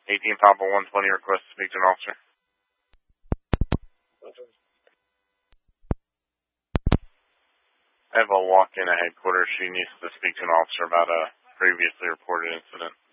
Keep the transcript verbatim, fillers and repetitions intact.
eighteen Papa one twenty, request to speak to an officer. I have a walk-in at headquarters. She needs to speak to an officer about a previously reported incident.